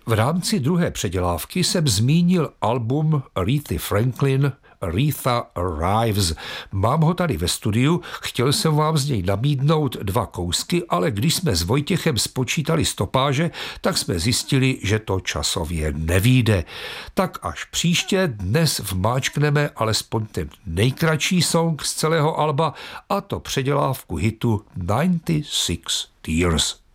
V rámci druhé předělávky jsem zmínil album Arethy Franklin Aretha Arrives. Mám ho tady ve studiu, chtěl jsem vám z něj nabídnout 2 kousky, ale když jsme s Vojtěchem spočítali stopáže, tak jsme zjistili, že to časově nevyjde. Tak až příště, dnes vmáčkneme alespoň ten nejkratší song z celého alba, a to předělávku hitu 96 Tears.